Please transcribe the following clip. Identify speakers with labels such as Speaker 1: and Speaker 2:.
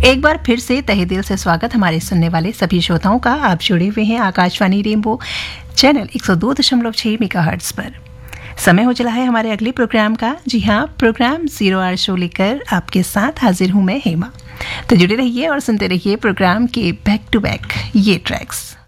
Speaker 1: एक बार फिर से तहे दिल से स्वागत हमारे सुनने वाले सभी श्रोताओं का। आप जुड़े हुए हैं आकाशवाणी रेनबो चैनल 102.6 मेगाहर्ट्ज पर। समय हो चला है हमारे अगले प्रोग्राम का। जी हाँ, प्रोग्राम 0 आवर शो लेकर आपके साथ हाजिर हूँ मैं हेमा। तो जुड़े रहिए और सुनते रहिए प्रोग्राम के बैक टू बैक ये ट्रैक्स।